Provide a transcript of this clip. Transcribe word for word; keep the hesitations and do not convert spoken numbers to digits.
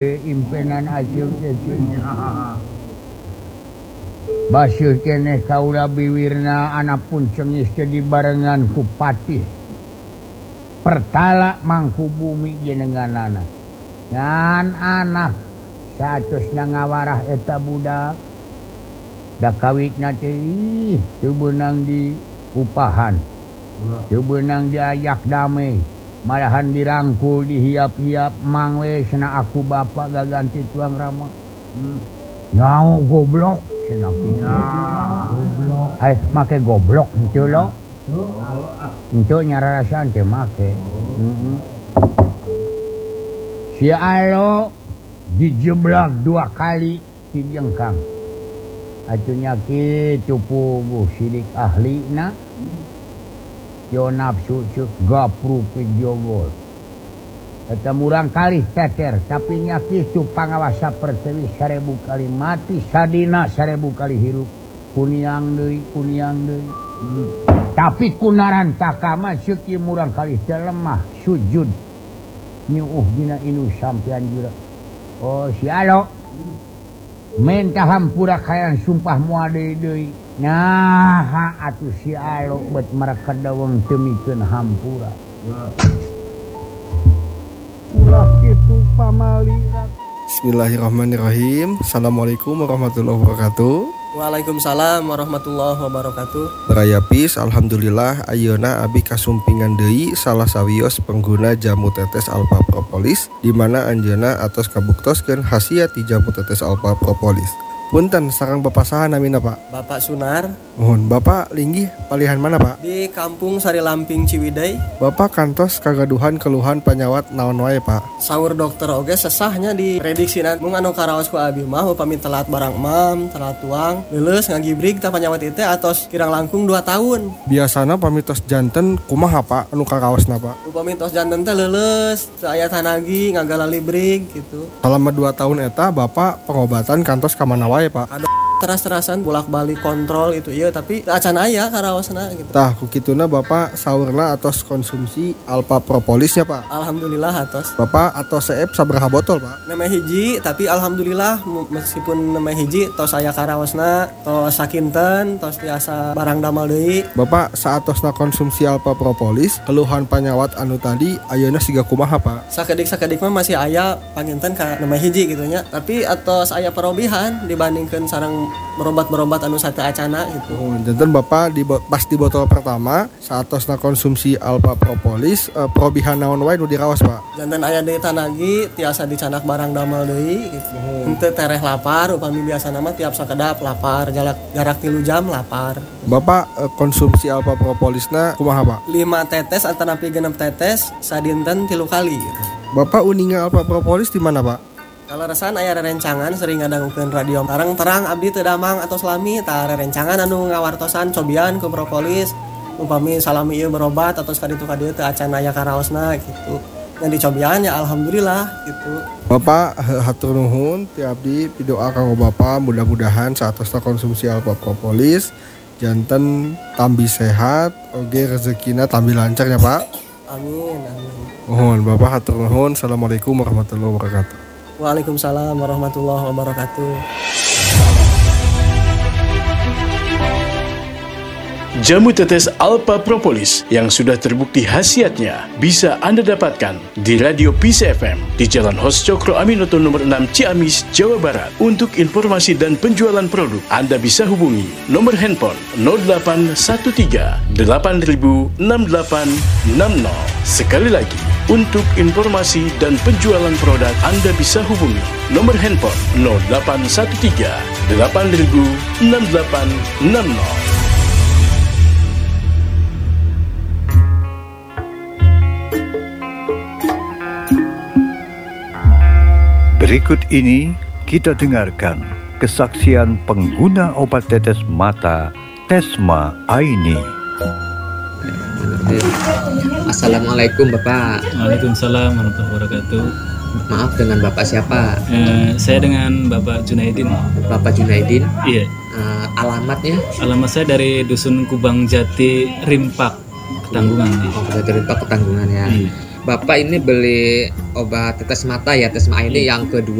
impenan acil basuh keneh kaula biwirna anapun cengis jadi barengan ku patih pertala mangku bumi jenenganana ngan anak saatosna ngawarah eta budak da kawitna teh teu beunang di upahan teu beunang diajak damai malahan dirangkul dihiap-hiap mangwe cenah aku bapak gaganti tuang rama hmm. Nyau goblok cenah kitu goblok ai make goblok henteu lo henteu nyararasan teh make heeh si alo dijeblak dua kali ti jengkang atunya kitu puguh sidik ahlina yo nafsu cuk gapru ke jogol eta murang kalih teter tapi nya kitu pangawasa pertewi sarebu kali mati sadina sarebu kali hirup kuniang deui kuniang deui hmm. Tapi kunaran takama ceuk ieu murang kalih teh lemah sujud nyuuh dina inu sampean jura oh si alo menta hampura kayan sumpah moal deui-deui nah atuh si alo bet mereka dawang temikeun hampura ulah kitu pamali. Bismillahirrahmanirrahim. Assalamualaikum warahmatullahi wabarakatuh. Waalaikumsalam warahmatullahi wabarakatuh. Berayapis alhamdulillah ayeuna abi kasumpingan deui salah sawios pengguna jamu tetes Alpha Propolis di mana anjeunna atos kabuktoskeun khasiat ti jamu tetes Alpha Propolis. Punten sareng Bapak saha namina Pak? Bapak Sunar. Mohon Bapak linggih palihan mana Pak? Di Kampung Sari Lamping Ciwidey. Bapak kantos kagaduhan keluhan panyawat naon wae Pak? Saur dokter oge sesahnya di prediksinan mung anu karaos ku abi mah upami telat barang mam, telat tuang, leuleus ngagibrig tah panyawat ieu teh atos kirang langkung dua tahun. Biasana pamitos janten kumaha Pak anu karaosna Pak? Upami tos janten teh leuleus, teu aya tanagi ngagalali brig gitu. Selama dua tahun eta Bapak pengobatan kantos ka mana wae Pak? Ada teras-terasan bolak-balik kontrol itu iya tapi acan aya karaosna gitu. Tah ku kituna Bapak saurna atos konsumsi Alpha Propolisnya Pak. Alhamdulillah atos. Bapak atos seep sabaraha botol Pak? Nemeh hiji tapi alhamdulillah meskipun nemeh hiji tos aya karaosna tos sakinten tos tiasa barang damal deui. Bapak saatosna konsumsi Alpha Propolis keluhan panyawat anu tadi ayeuna siga kumaha Pak? Sakedik-sakedik mah masih aya panginten ka nemeh hiji gitu nya tapi atos aya perobihan dibandingkeun sareng berobat-berobat anu sate acana gitu. Oh, janten Bapak di pas di botol pertama saatosna konsumsi Alpha Propolis eh, perobihan naon wae nu diraos Pak? Janten aya deui tanagi tiasa dicanak barang damel deui gitu. Oh. Henteu tereh lapar upami biasana mah tiap sakedap lapar jarak jarak tilu jam lapar. Bapak eh, konsumsi Alpha Propolisna kumaha Pak? lima tetes atanapi genep tetes sadinten tilu kali gitu. Bapak uninga Alpha Propolis di mana Pak? Kalau resan aya rerencangan sering ngadangukeun radio tarang terang abdi teu damang atau selami tah rerencangan anu ngawartosan cobian ku Propolis upami salami ieu berobat atau kaditu kadieu teu acan aya karaosna gitu. Yang dicobian ya alhamdulillah gitu. Bapak hatur nuhun ti abdi pidoa kanggo Bapak mudah-mudahan saatosna konsumsi Alpha Propolis janten tambi sehat oge rezekina tambi lancar ya Pak. Amin amin. Mohon Bapak hatur nuhun. Assalamualaikum warahmatullahi wabarakatuh. Waalaikumsalam warahmatullahi wabarakatuh. Jamu tetes Alpha Propolis yang sudah terbukti khasiatnya bisa Anda dapatkan di Radio Peace F M di Jalan Hos Cokro Aminoto nomor enam Ciamis, Jawa Barat. Untuk informasi dan penjualan produk, Anda bisa hubungi nomor handphone nol delapan satu tiga delapan nol enam delapan enam nol. Sekali lagi, untuk informasi dan penjualan produk, Anda bisa hubungi nomor handphone nol delapan satu tiga delapan nol enam delapan enam nol. Berikut ini kita dengarkan kesaksian pengguna obat tetes mata Tesma Aini. Assalamualaikum Bapak. Waalaikumsalam warahmatullahi wabarakatuh. Maaf, dengan Bapak siapa? Eh, saya dengan Bapak Junaidin. Bapak Junaidin? Iya. Uh, alamatnya? Alamat saya dari Dusun Kubang Jati, Rimpak, Ketanggungan. Oh, Jati Rimpak, Ketanggungan ya. Iya. Bapak ini beli obat tetes mata ya, Tesma ini yang kedua